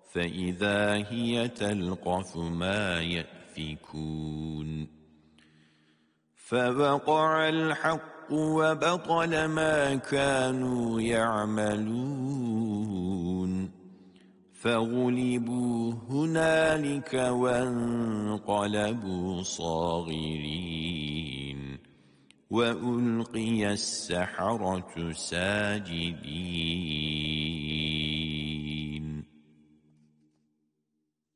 فإذا هي تلقف ما يأفكون فوقع الحق وبطل ما كانوا يعملون فغلبوا هنالك وانقلبوا صاغرين وألقي السحرة ساجدين